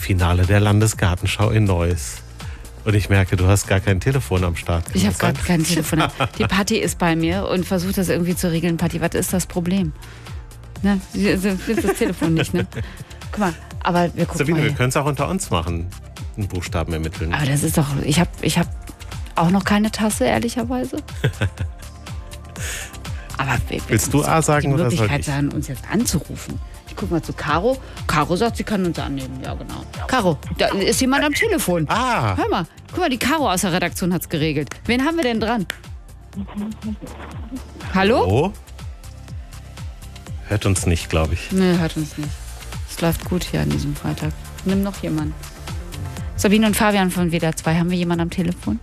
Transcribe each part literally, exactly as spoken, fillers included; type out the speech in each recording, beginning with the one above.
Finale der Landesgartenschau in Neuss. Und ich merke, du hast gar kein Telefon am Start. Kann Ich habe das sein? gerade kein Telefon. Die Patti ist bei mir und versucht das irgendwie zu regeln. Patti, was ist das Problem? Ne? Sie sie findet das Telefon nicht, ne? Guck mal, aber wir gucken Sabine, mal wir hier. können es auch unter uns machen. Einen Buchstaben ermitteln. Aber das ist doch, ich habe ich hab auch noch keine Tasse, ehrlicherweise. Aber wir, wir Willst du A sagen die oder soll Möglichkeit ich? sagen, uns jetzt anzurufen. Ich guck mal zu Caro. Caro sagt, sie kann uns annehmen. Ja, genau. Caro, da ist jemand am Telefon. Ah, Hör mal, guck mal, die Caro aus der Redaktion hat's geregelt. Wen haben wir denn dran? Hallo? oh. Hört uns nicht, glaube ich. Nee, hört uns nicht. Es läuft gut hier an diesem Freitag. Nimm noch jemanden. Sabine und Fabian von W D R zwei, haben wir jemanden am Telefon?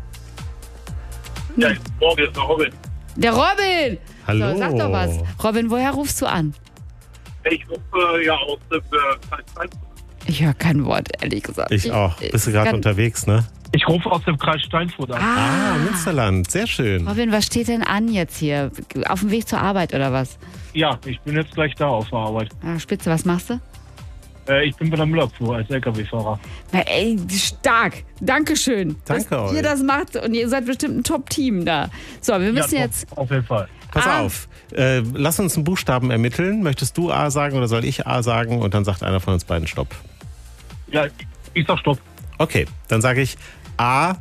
Ja, morgen ist der Robin. Der Robin! Hallo. So, sag doch was. Robin, woher rufst du an? Ich rufe äh, ja aus dem äh, Kreis. Ich höre kein Wort, ehrlich gesagt. Ich auch. Bist du gerade kann- unterwegs, ne? Ich rufe aus dem Kreis Steinfurt an. Ah, Ah, Münsterland. Sehr schön. Robin, was steht denn an jetzt hier? Auf dem Weg zur Arbeit oder was? Ja, ich bin jetzt gleich da auf der Arbeit. Ah, Spitze, was machst du? Äh, ich bin bei der Müllabfuhr als L K W-Fahrer. Na, ey, stark. Dankeschön. Danke dass euch. ihr das macht und ihr seid bestimmt ein Top-Team da. So, wir müssen ja, jetzt... Auf jeden Fall. Pass Ah. auf. Äh, lass uns einen Buchstaben ermitteln. Möchtest du A sagen oder soll ich A sagen? Und dann sagt einer von uns beiden Stopp. Ja, ich sag Stopp. Okay, dann sage ich A,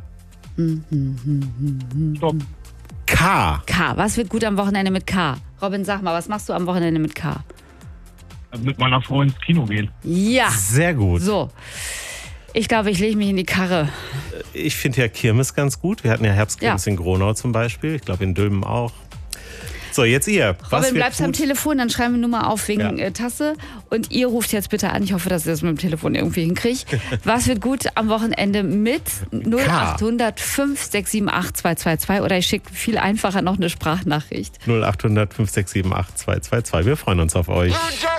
Stopp. K. K. Was wird gut am Wochenende mit K? Robin, sag mal, was machst du am Wochenende mit K? Mit meiner Frau ins Kino gehen. Ja. Sehr gut. So. Ich glaube, ich lege mich in die Karre. Ich finde ja Kirmes ganz gut. Wir hatten ja Herbstkirmes Ja. in Gronau zum Beispiel. Ich glaube in Dülmen auch. So, jetzt ihr. Was Robin, wird bleibst am gut? Telefon, dann schreiben wir nur mal auf wegen Ja. äh, Tasse. Und ihr ruft jetzt bitte an. Ich hoffe, dass ihr das mit dem Telefon irgendwie hinkriegt. Was wird gut am Wochenende mit null acht hundert fünf sechs sieben acht zwei zwei zwei? Oder ich schicke viel einfacher noch eine Sprachnachricht. null acht hundert fünf sechs sieben acht zwei zwei zwei. Wir freuen uns auf euch.